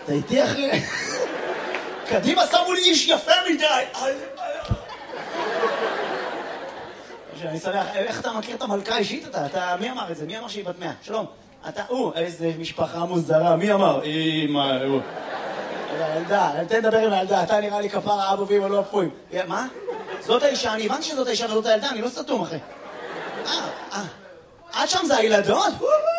אתה איתי אחי? קדימה שמו לי איש יפה מדי. אני שמח, איך אתה מכיר את המלכה האישית אתה? מי אמר את זה? מי אמר שהיא בת 100? שלום. אתה, איזה משפחה מוזרה, מי אמר? ילדה, תן לדבר עם הילדה, אתה נראה לי כפרה אבא ואמא לא אפויים. מה? זאת האישה, אני הבנתי שזאת האישה וזאת הילדה, אני לא סתום אחי. עד שם זה הילדות?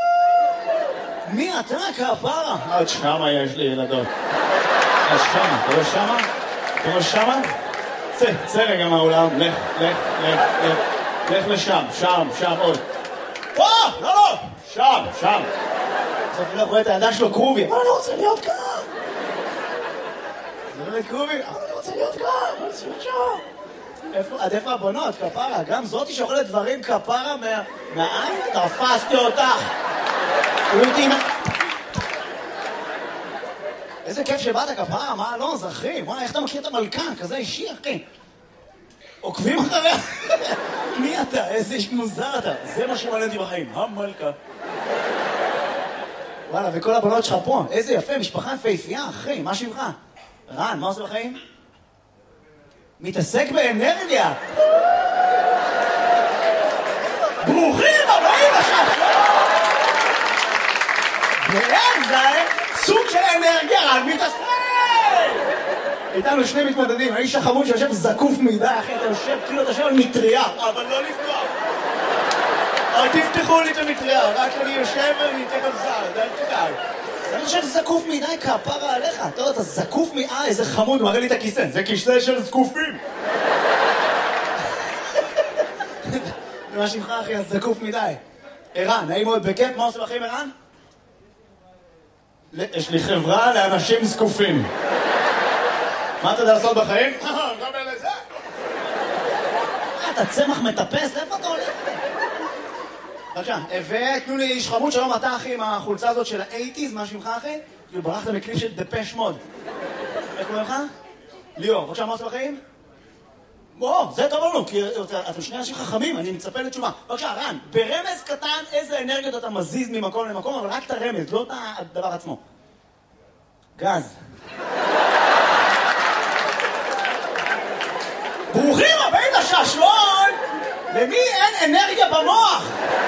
מי אתה כפרה? עד שמה יש לי ילדות. עד שמה, אתה רואה שמה? אתה רואה שמה? צא רגע מהאולם, לך לשם, שם עוד. לא, שם. בסוף אני לא רואה את הילדה שלו קרובי. אבל אני רוצה להיות כאן. זה באמת קרובי, אבל אני רוצה להיות כאן. עד איפה הבנות, כפרה? גם זאתי שאוכלת דברים כפרה מהעין? תפסתי אותך. איזה כיף שבאת כפרה, מה לא, זה אחי. וואי, איך אתה מכיר את המלכה? כזה אישי, אחי. עוקבים אחריה? מי אתה? איזה איש מוזר אתה. זה מה שמעניין אותי בחיים, המלכה. וואלה, וכל הבנות שלך פה. איזה יפה, משפחה יפהפייה, אחי. מה שמך? רן, מה עושה בחיים? מתעסק באנרגיה. ברוכים הבאים עכשיו. ואין זה סוג של אנרגיה, רן מתעסק. איתנו שני מתמודדים, האיש החמוד שיושב זקוף מדי, אחי, אתה יושב כאילו אתה יושב על מטריה, אבל לא לפתוח. אל תפתחו לי את המטריה, רק אני יושב ואני אתן על זר, אל תדאג. אני חושב זקוף מדי כפרה עליך, אתה יודע, אתה זקוף איזה חמוד, מראה לי את הכיסא, זה כיסא של זקופים. מה שמך אחי, אז זקוף מדי. ערן, נעים מאוד בכיף, מה עושה בחיים ערן? יש לי חברה לאנשים זקופים. מה אתה יודע לעשות בחיים? גם אלה זה. אתה צמח מטפס, איפה אתה הולך? בבקשה, ותנו לי איש חמוד, שלום אתה אחי עם החולצה הזאת של ה-80s, מה שמך אחי? כאילו ברחת מקליפ של דפש מוד. איך קוראים לך? ליאור, בבקשה, מה עושה בחיים? זה טוב לנו, כי אתם שני אנשים חכמים, אני מצפה לתשובה. בבקשה, רן, ברמז קטן איזה אנרגיות אתה מזיז ממקום למקום, אבל רק את הרמז, לא את הדבר עצמו. גז. ברוכים הבאים לשעשועון! למי אין אנרגיה במוח?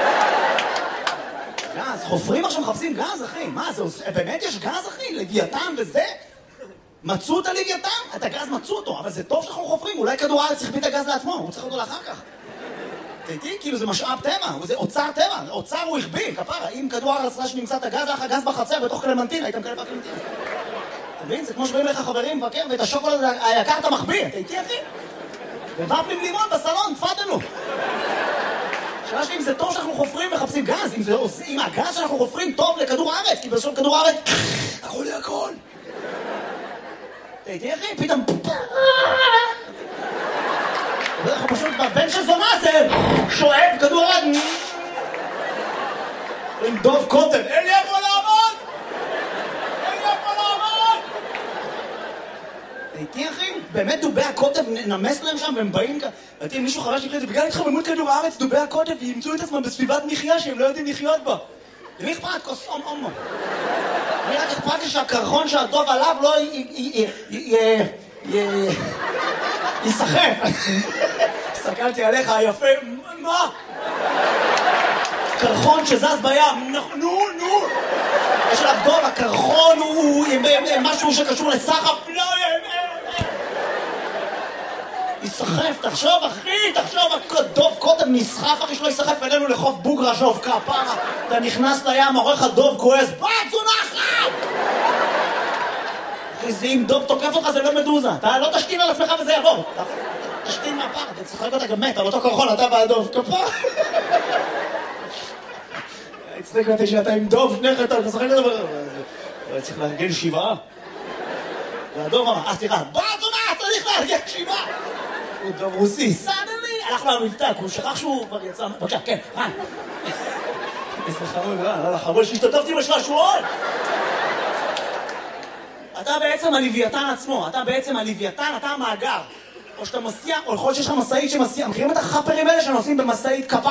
גז, חופרים עכשיו מחפשים גז, אחי. מה, זה באמת יש גז, אחי? לוויתן וזה? מצאו את הלוויתן? את הגז מצאו אותו, אבל זה טוב שאנחנו חופרים. אולי כדור הארץ צריך את הגז לעצמו, הוא צריך אותו לאחר כך. תראי, כאילו זה משאב טבע, זה אוצר טבע. אוצר הוא הכביל, כפרה. אם כדור הארץ ראה שנמצא את הגז, לך הגז בחצר בתוך קלמנטין, הייתם כאלה בקלמנטין. אתה מבין? זה כמו שבאים לך חברים מבקר ואת השוקולד היקר אתה מחביא. אתה איתי, אחי? ובפלים לימון בסלון, תפדלו. שאלה שלי אם זה טוב שאנחנו חופרים ומחפשים גז, אם הגז שאנחנו חופרים טוב לכדור הארץ, כי בסוף כדור הארץ, הכל יהיה הכל. תהייתי אחי, פתאום... אנחנו פשוט בבן של זונה זה שואב כדור הארץ. עם דוב קוטן, אין לי איפה לעמוד! איתי אחי, באמת דובי הקוטב נמס להם שם והם באים כאן. ראיתי עם מישהו חרש נכנס, בגלל התחממות כדור הארץ, דובי הקוטב ימצאו את עצמם בסביבת מחיה שהם לא יודעים לחיות בה. למי אכפת? כוס אומו. אני רק אכפת לי שהקרחון שהדוב עליו לא יסחף. הסתכלתי עליך היפה, מה? קרחון שזז בים, נו. יש עליו דוב, הקרחון הוא משהו שקשור לסחף, לא יסחף, תחשוב אחי, דוב קודם נסחף אחי שלא יסחף אלינו לחוף בוגרה שוב כפרה. אתה נכנס לים, עורך הדוב כועס, צונחת! אחי זה אם דוב תוקף אותך זה לא מדוזה, אתה לא תשתין על עצמך וזה יעבור. תשתין מהפר, אתה צחק אותה גם מת על אותו קרחון, אתה והדוב, כפרה. הצחיק אותי שאתה עם דוב שניך, אתה משחק את זה. צריך לארגן 7. והדוב אמר, סליחה, צונחת, צריך לארגן 7. הוא דוב רוסי, סדלי, הלך לו המבטק, הוא שכח שהוא כבר יצא, בבקשה, כן, רן. איזה חמוד, רן, חמוד שהשתתפתי בשעשועון. אתה בעצם הלוויתן עצמו, אתה המאגר. או שאתה מסיע, או יכול להיות שיש לך מסעית שמסיע. מכירים את החפרים האלה שנוסעים במסעית כפה?